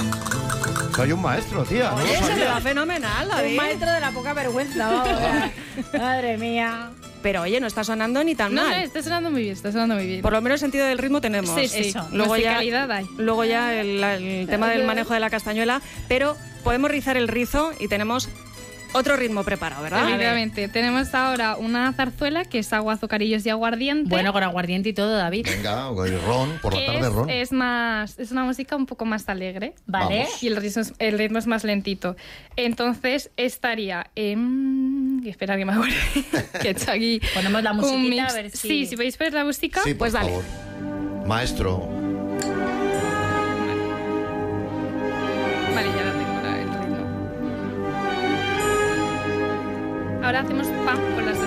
Soy un maestro, tía. No Oye, lo se me sabía. va fenomenal, David. Un maestro de la poca vergüenza, vamos. Madre mía. Pero oye, no está sonando ni tan No, mal. está sonando muy bien, está sonando muy bien. Por lo menos sentido del ritmo tenemos. Sí, sí. Eso. Luego ya, Musicalidad hay. luego ya el tema del manejo de la castañuela, pero podemos rizar el rizo y tenemos otro ritmo preparado, ¿verdad? Efectivamente. Tenemos ahora una zarzuela que es agua, azucarillos y aguardiente. Bueno, con aguardiente y todo, David. Venga, el ron, por la que tarde ron. es una música un poco más alegre. Vale. Vamos. Y el ritmo es más lentito. Entonces estaría en... Espera que me acuerde. Que he hecho aquí Ponemos la un musiquita mix. a ver si... Sí, si podéis ver la música, Sí, por pues dale. favor. Maestro. Vale, ya la tengo el ritmo. Ahora hacemos pam con las